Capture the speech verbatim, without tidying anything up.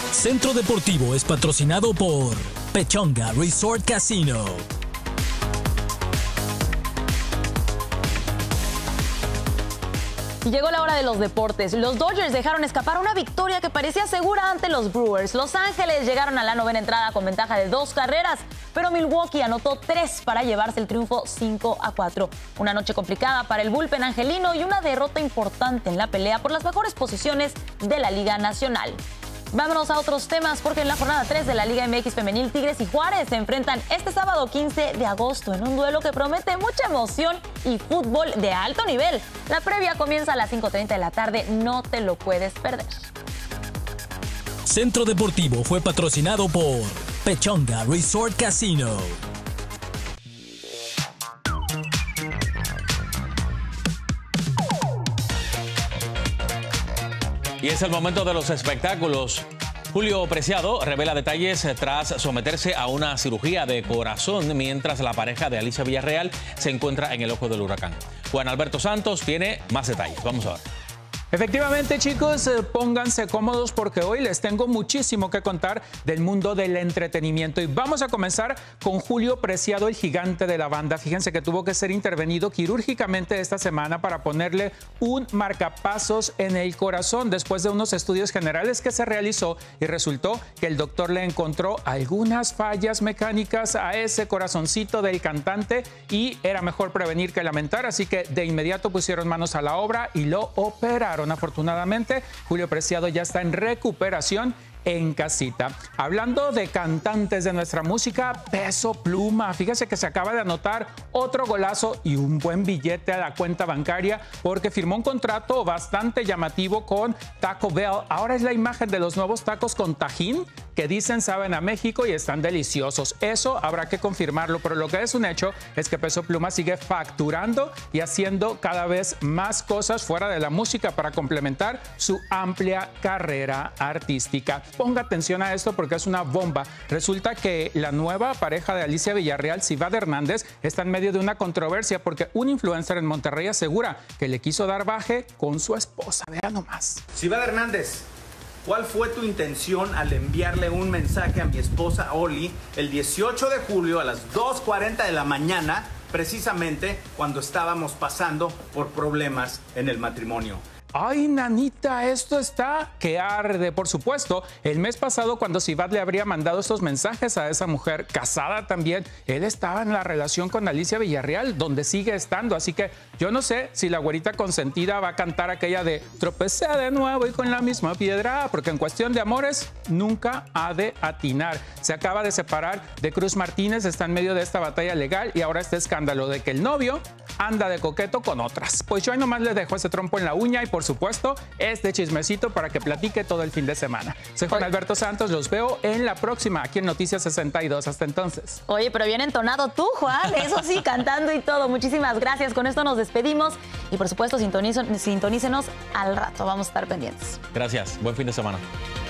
Centro Deportivo es patrocinado por Pechanga Resort Casino. Y llegó la hora de los deportes. Los Dodgers dejaron escapar una victoria que parecía segura ante los Brewers. Los Ángeles llegaron a la novena entrada con ventaja de dos carreras, pero Milwaukee anotó tres para llevarse el triunfo cinco a cuatro. Una noche complicada para el bullpen angelino y una derrota importante en la pelea por las mejores posiciones de la Liga Nacional. Vámonos a otros temas porque en la jornada tres de la Liga M X Femenil, Tigres y Juárez se enfrentan este sábado quince de agosto en un duelo que promete mucha emoción y fútbol de alto nivel. La previa comienza a las cinco treinta de la tarde, no te lo puedes perder. Centro Deportivo fue patrocinado por Pechanga Resort Casino. Y es el momento de los espectáculos. Julio Preciado revela detalles tras someterse a una cirugía de corazón mientras la pareja de Alicia Villarreal se encuentra en el ojo del huracán. Juan Alberto Santos tiene más detalles. Vamos a ver. Efectivamente, chicos, eh, pónganse cómodos porque hoy les tengo muchísimo que contar del mundo del entretenimiento. Y vamos a comenzar con Julio Preciado, el gigante de la banda. Fíjense que tuvo que ser intervenido quirúrgicamente esta semana para ponerle un marcapasos en el corazón después de unos estudios generales que se realizó y resultó que el doctor le encontró algunas fallas mecánicas a ese corazoncito del cantante y era mejor prevenir que lamentar. Así que de inmediato pusieron manos a la obra y lo operaron. Afortunadamente, Julio Preciado ya está en recuperación en casita. Hablando de cantantes de nuestra música, Peso Pluma. Fíjese que se acaba de anotar otro golazo y un buen billete a la cuenta bancaria porque firmó un contrato bastante llamativo con Taco Bell. Ahora es la imagen de los nuevos tacos con tajín que dicen saben a México y están deliciosos. Eso habrá que confirmarlo, pero lo que es un hecho es que Peso Pluma sigue facturando y haciendo cada vez más cosas fuera de la música para complementar su amplia carrera artística. Ponga atención a esto porque es una bomba. Resulta que la nueva pareja de Alicia Villarreal, Civat Hernández, está en medio de una controversia porque un influencer en Monterrey asegura que le quiso dar baje con su esposa. Vean nomás. Civat Hernández, ¿cuál fue tu intención al enviarle un mensaje a mi esposa Oli el dieciocho de julio a las dos cuarenta de la mañana, precisamente cuando estábamos pasando por problemas en el matrimonio? Ay, nanita, esto está que arde. Por supuesto, el mes pasado cuando Civat le habría mandado estos mensajes a esa mujer casada también, él estaba en la relación con Alicia Villarreal, donde sigue estando. Así que yo no sé si la güerita consentida va a cantar aquella de tropecé de nuevo y con la misma piedra, porque en cuestión de amores nunca ha de atinar. Se acaba de separar de Cruz Martínez, está en medio de esta batalla legal y ahora este escándalo de que el novio anda de coqueto con otras. Pues yo ahí nomás le dejo ese trompo en la uña y por supuesto este chismecito para que platique todo el fin de semana. Soy Juan Alberto Santos, los veo en la próxima aquí en Noticias sesenta y dos. Hasta entonces. Oye, pero bien entonado tú, Juan, eso sí, cantando y todo. Muchísimas gracias. Con esto nos despedimos y por supuesto sintonícenos al rato. Vamos a estar pendientes. Gracias. Buen fin de semana.